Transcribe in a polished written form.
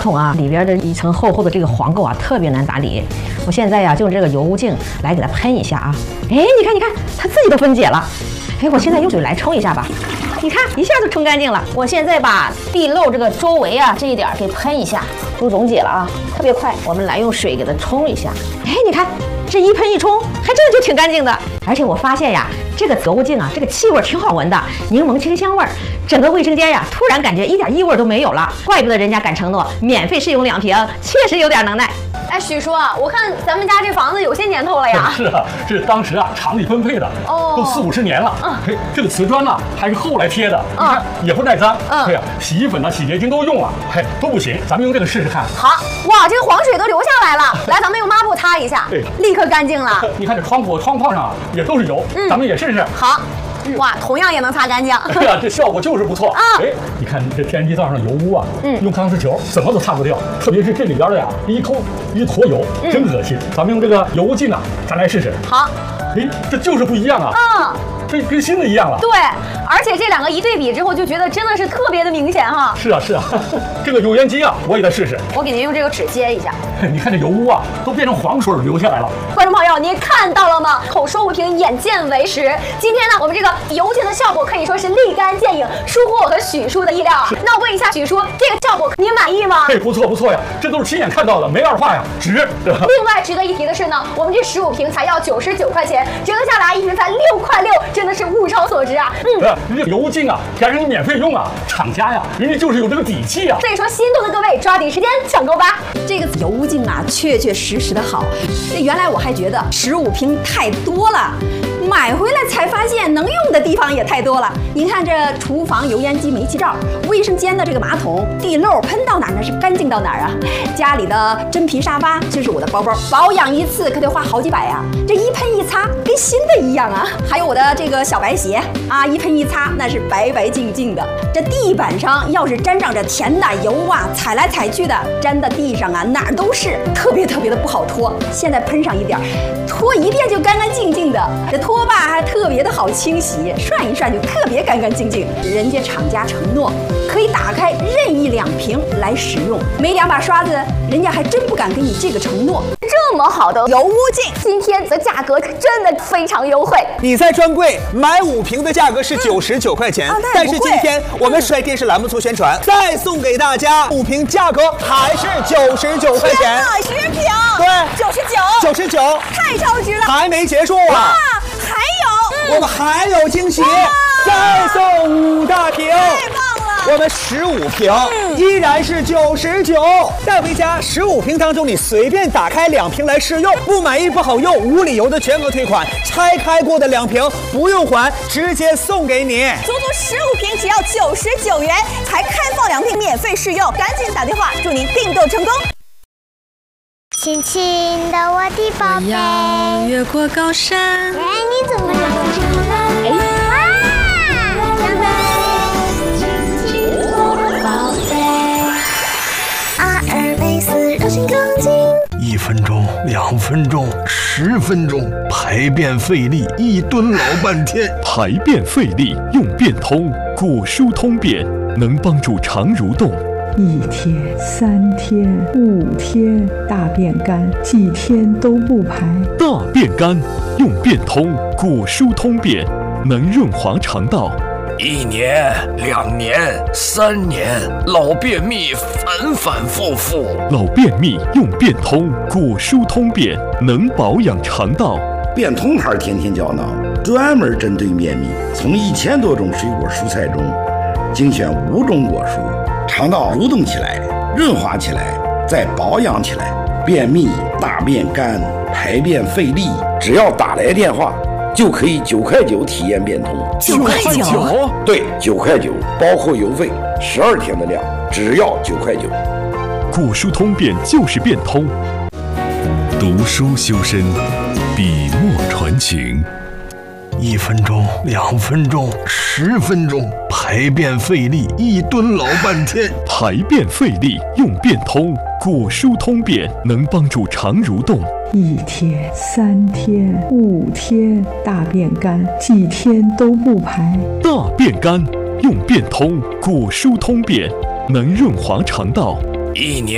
桶啊里边的一层厚厚的这个黄垢啊，特别难打理。我现在呀，就用这个油污净来给它喷一下啊。哎，你看，它自己都分解了。哎，我现在用水来冲一下吧。你看，一下就冲干净了。我现在把地漏这个周围啊这一点给喷一下，都溶解了啊，特别快。我们来用水给它冲一下。哎，你看，这一喷一冲，还真的就挺干净的。而且我发现呀，这个油污净啊，这个气味挺好闻的，柠檬清香味儿。整个卫生间呀，突然感觉一点异味都没有了。怪不得人家敢承诺免费试用2瓶，确实有点能耐。 哎，许叔啊，我看咱们家这房子有些年头了呀。 是啊，这当时啊厂里分配的，都40、50年了。这个瓷砖呢还是后来贴的，你看也不耐脏。对呀，洗衣粉呢、洗洁精都用了，都不行。咱们用这个试试看。 好，哇，这个黄水都流下来了。来，咱们用抹布擦一下，立刻干净了。 你看这窗框上啊也都是油，咱们也试试。 好。哇，同样也能擦干净。 对呀，这效果就是不错。哎，你看这天然气灶上油污啊，用钢丝球怎么都擦不掉，特别是这里边的呀，一坨油，真恶心。咱们用这个油污净啊，咱来试试。 好。 哎，这就是不一样啊。这跟新的一样了。 对，而且这两个一对比之后，就觉得真的是特别的明显哈。 是啊，这个油烟机啊，我也得试试。 我给您用这个纸接一下。 你看这油污啊，都变成黄水流下来了。 观众朋友，您看到了吗？口说无凭，眼见为实。今天呢，我们这个油净的效果可以说是立竿见影，出乎我和许叔的意料。那我问一下许叔，这个效果您满意吗？ 不错呀，这都是亲眼看到的，没二话呀，值。 另外值得一提的是呢，我们这15瓶才要99块钱，折合下来1瓶才6块6，真的是物超所值啊。 这油污净啊，还让你免费用啊，厂家呀，人家就是有这个底气啊。 所以说，心动的各位抓紧时间抢购吧。 这个油污净啊，确实的好。原来我还觉得15瓶太多了，买回来才发现能用的地方也太多了。您看这厨房油烟机煤气罩，卫生间的这个马桶，地漏喷到哪儿是干净到哪儿啊。家里的真皮沙发，这是我的包包，保养一次可得花好几百呀。这一喷一擦，跟新的一样啊。还有我的这个小白鞋啊，一喷一擦，那是白白净净的。这地板上要是沾上这甜的油啊，踩来踩去的，粘到地上啊，哪儿都是，特别的不好拖。现在喷上一点，拖一遍就干干净净的。这拖把还特别的好清洗，涮一涮就特别干干净净。人家厂家承诺可以打开任意2瓶来使用，没2把刷子，人家还真不敢给你这个承诺。 这么好的油污净，今天的价格真的非常优惠。 你在专柜买5瓶的价格是99块钱，但是今天我们帅电视栏目组宣传，再送给大家5瓶，价格还是99块钱。 10瓶， 对，99， 太超值了， 还没结束啊！ 还有， 我们还有惊喜，再送5大瓶。 太棒了！ 我们15瓶依然是99，带回家15瓶当中，你随便打开2瓶来试用，不满意不好用，无理由的全额退款，拆开过的2瓶不用还，直接送给你。 足15瓶只要99元，还开放2瓶免费试用，赶紧打电话，祝您订购成功。 亲亲的我的宝贝， 要越过高山。 哎，你怎么这么长了？哇，长大了，亲亲我的宝贝。阿尔卑斯绕心钢筋。 1分钟、2分钟、10分钟，排便费力，1吨老半天。 排便费力用便通，骨疏通便，能帮助肠蠕动。 1天、3天、5天，大便干，几天都不排。 大便干用便通，骨疏通便，能润滑肠道。 1年、2年、3年，老便秘反反复复。 老便秘用便通，骨疏通便，能保养肠道。 便通牌天天胶囊，专门针对便秘，从1000多种水果蔬菜中精选5种果蔬，肠道蠕动起来，润滑起来，再保养起来。便秘、大便干、排便费力，只要打来电话，就可以9块9体验便通。 9块9？ 对，9块9，包括邮费，12天的量，只要9块9。 骨疏通便就是便通。 读书修身，笔墨传情。1分钟、2分钟、10分钟，排便费力，1吨老半天。 排便费力用便通，骨疏通便，能帮助肠蠕动。 1天、3天、5天，大便干，几天都不排。 大便干用便通，骨疏通便，能润滑肠道。 1年。